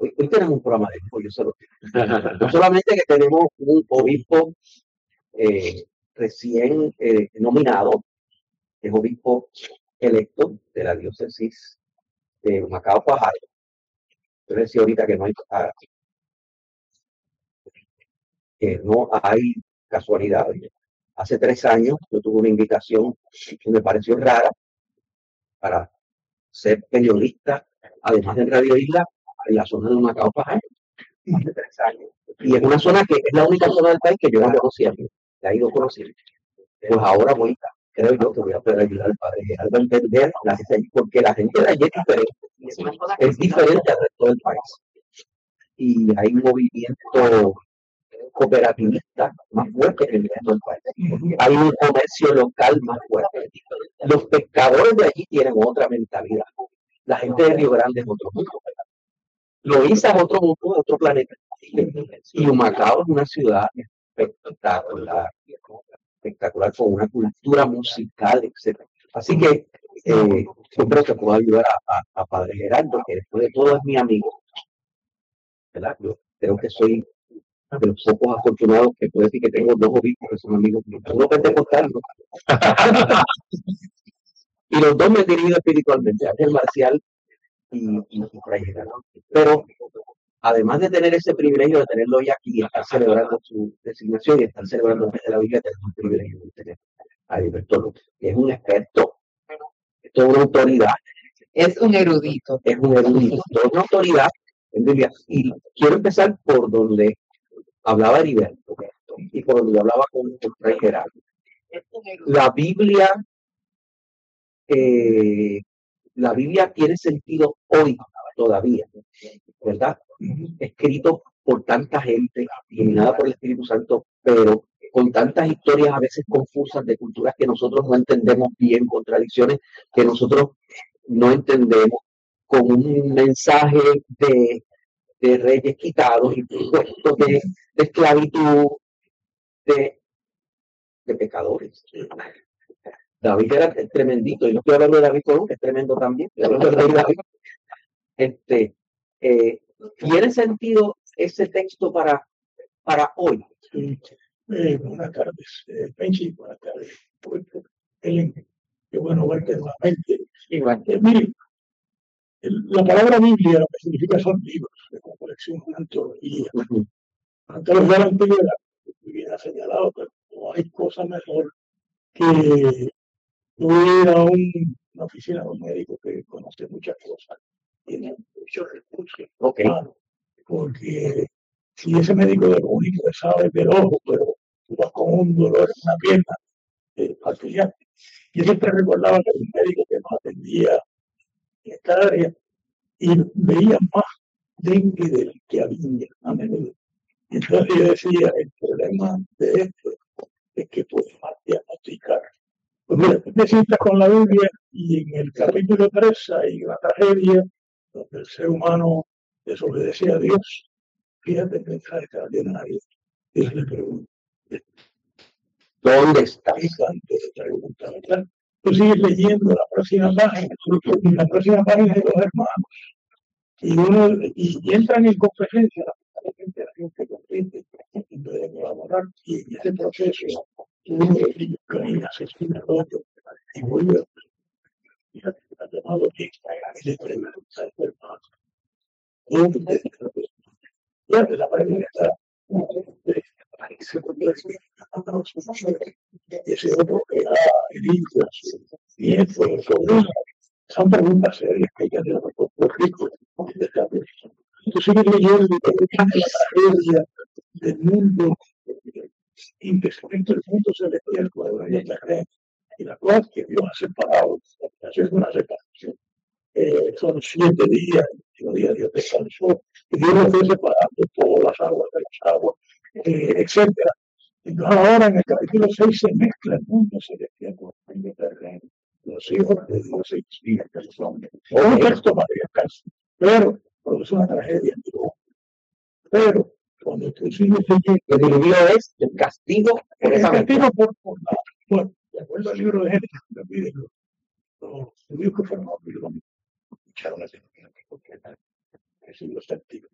hoy tenemos un programa de hijo, yo se lo digo. No solamente que tenemos un obispo recién nominado, es obispo electo de la diócesis de Macao Pajayo. Yo decía ahorita que no hay casualidad. Hace 3 años yo tuve una invitación que me pareció rara para ser periodista, además de Radio Isla, en la zona de Macao Pajayo, hace 3 años. Y es una zona que es la única zona del país que yo no conocía, la he ido conociendo. Pues ahora creo yo que voy a poder ayudar al padre Geraldo a entender porque la gente de allí es diferente, es diferente al resto del país. Y hay un movimiento cooperativista más fuerte que el resto del país. Hay un comercio local más fuerte. Los pescadores de allí tienen otra mentalidad. La gente de Río Grande es otro mundo. Loíza es otro mundo, otro planeta. Y Humacao es una ciudad espectacular, con una cultura musical, etc. Así que yo creo que puedo ayudar a Padre Gerardo, que después de todo es mi amigo, ¿verdad? Yo creo que soy de los pocos afortunados que puedo decir que tengo 2 obispos que son amigos míos. Uno pentecostal, ¿no? Y los 2 me han dirigido espiritualmente, Ángel Marcial y Fray Gerardo. Pero además de tener ese privilegio de tenerlo hoy aquí y estar celebrando su designación y estar celebrando el mes de la Biblia, tenemos el privilegio de tener a Heriberto López, que es un experto, es toda una autoridad. Es un erudito. Es un erudito, toda una autoridad en Biblia. Y quiero empezar por donde hablaba Heriberto y por donde hablaba con Fray Gerardo. La Biblia tiene sentido hoy todavía, ¿verdad? Escrito por tanta gente, iluminada por el Espíritu Santo, pero con tantas historias a veces confusas de culturas que nosotros no entendemos bien, contradicciones que nosotros no entendemos, con un mensaje de reyes quitados y puestos de esclavitud, de pecadores. David era tremendito, y no estoy hablando de David Colón, que es tremendo también, estoy hablando de David. ¿Tiene sentido ese texto para hoy? Buenas tardes, Penchi, buenas tardes. Ellen, qué bueno verte nuevamente. Mire, la palabra Biblia lo que significa son libros, es una colección, una antología. Ante los de la antigüedad, bien ha señalado, pero no hay cosa mejor que ir a una oficina de un médico que conoce muchas cosas, tiene muchos recursos, porque si ese médico de lo único que sabe es del ojo, pero tú vas con un dolor en una pierna, arterial. Yo siempre recordaba que un médico que nos atendía en esta área y veía más dengue del que había a menudo. Entonces yo decía, el problema de esto es que puedes más diagnosticar. Pues mira, te sientas con la Biblia y en el capítulo 3 hay una tragedia donde el ser humano desobedece a Dios. Fíjate el mensaje que no tiene nadie. Dios le pregunta, ¿dónde está? Tú sigues leyendo la próxima página, y la próxima página de los hermanos, y entran en competencia la gente compite en vez de colaborar, y en ese proceso uno de ellos cae, asesina al otro, y vuelve a fíjate, ha llamado y le pregunta a este hermano, fíjate, la pareja está ese otro que era herido, nieto, sobrino. Son preguntas serias que hay que hacer por Rico. Tú sigues leyendo la tragedia del mundo indescrito, el mundo celestial, y la cual que Dios ha separado, es una separación. Son 7 días, el último día Dios descansó, y Dios lo fue separando todas las aguas de las aguas, etc. Entonces ahora en el capítulo 6 se mezcla el mundo celestial con el mundo terreno. Los hijos de Dios se explican que son. Es un texto patriarcal, pero es una tragedia. Pero cuando tú sigues leyendo, el diluvio es el castigo. El castigo por la. Bueno, de acuerdo al libro de Génesis, los judíos que fueron obligados a escuchar una tecnología que es el siglo séptimo.